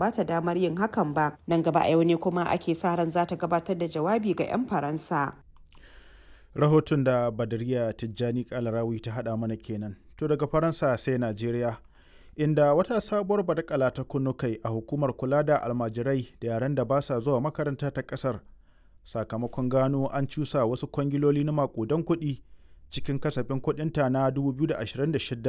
bata damar yin hakan ba. Nan gaba a yau ne kuma ake sa ran za ta gabatar da jawabi ga 'yan Faransa. Rahoton da Badariya Tijjani Kalarawi ta haɗa mana kenan. To daga Faransa sai Najeriya, inda wata sabuwar badakala ta kunnu kai a hukumar kula da almajirai da yaran da ba sa zuwa makaranta ta ƙasar, sakamakon gano an cusa wasu kwangiloli na maƙudan kuɗi cikin kasafin kuɗinta na 2026